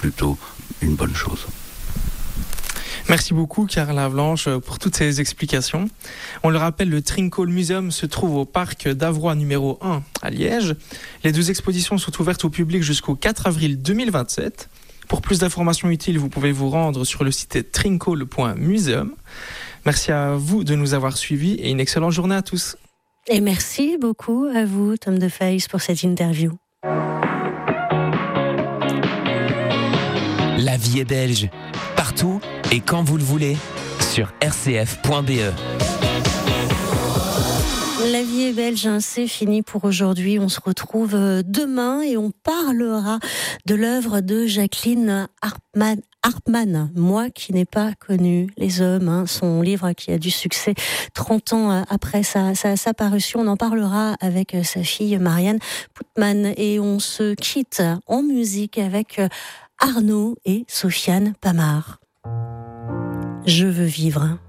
plutôt une bonne chose. Merci beaucoup Karl Havelange pour toutes ces explications. On le rappelle, le Trinquol Museum se trouve au parc d'Avroy numéro 1 à Liège. Les 2 expositions sont ouvertes au public jusqu'au 4 avril 2027. Pour plus d'informations utiles, vous pouvez vous rendre sur le site trinquol.museum. Merci à vous de nous avoir suivis et une excellente journée à tous. Et merci beaucoup à vous, Tom DeFace, pour cette interview. La vie est belge, partout et quand vous le voulez, sur rcf.be. La vie est belge, c'est fini pour aujourd'hui. On se retrouve demain et on parlera de l'œuvre de Jacqueline Harpman, Moi qui n'ai pas connu les hommes, son livre qui a du succès 30 ans après sa parution. On en parlera avec sa fille Marianne Poutman et on se quitte en musique avec Arnaud et Sofiane Pamart. Je veux vivre.